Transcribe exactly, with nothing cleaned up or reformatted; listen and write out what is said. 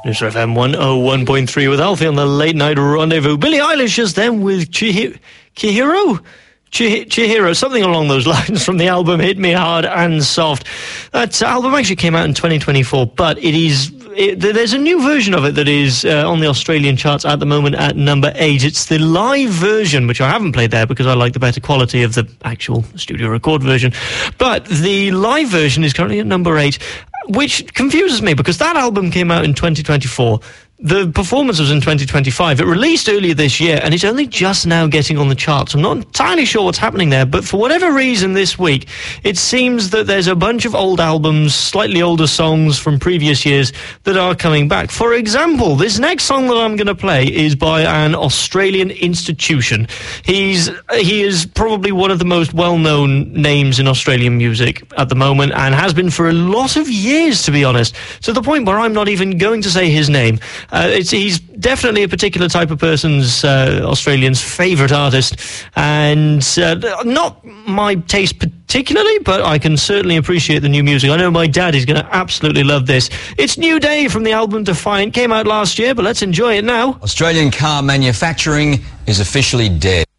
News F M one oh one point three with Alfie on the Late Night Rendezvous. Billie Eilish just then with Chihiro? Chihiro? Chihiro, something along those lines from the album Hit Me Hard and Soft. That album actually came out in twenty twenty-four, but it is... It, there's a new version of it that is uh, on the Australian charts at the moment at number eight. It's the live version, which I haven't played there because I like the better quality of the actual studio record version. But the live version is currently at number eight, which confuses me because that album came out in twenty twenty-four. The performance was in twenty twenty-five. It released earlier this year, and it's only just now getting on the charts. I'm not entirely sure what's happening there, but for whatever reason this week, it seems that there's a bunch of old albums, slightly older songs from previous years that are coming back. For example, this next song that I'm going to play is by an Australian institution. He's he is probably one of the most well-known names in Australian music at the moment, and has been for a lot of years, to be honest, to the point where I'm not even going to say his name. Uh, it's, he's definitely a particular type of person's, uh, Australian's favourite artist, and uh, not my taste particularly, but I can certainly appreciate the new music. I know my dad is going to absolutely love this. It's New Day from the album Defiant. Came out last year, but let's enjoy it now. Australian car manufacturing is officially dead.